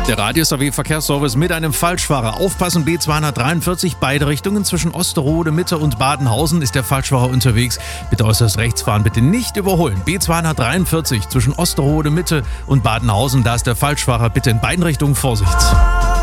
Der Radius AW Verkehrsservice mit einem Falschfahrer. Aufpassen, B243, beide Richtungen zwischen Osterode, Mitte und Badenhausen ist der Falschfahrer unterwegs. Bitte äußerst rechts fahren, bitte nicht überholen. B243 zwischen Osterode, Mitte und Badenhausen, da ist der Falschfahrer. Bitte in beiden Richtungen Vorsicht.